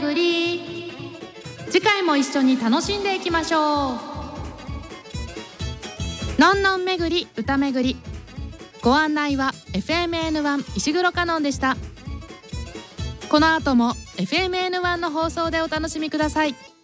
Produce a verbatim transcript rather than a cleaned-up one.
巡り。次回も一緒に楽しんでいきましょう。のんのん巡り歌巡り。ご案内は エフエムエヌワン 石黒カノンでした。この後も エフエムエヌワン の放送でお楽しみください。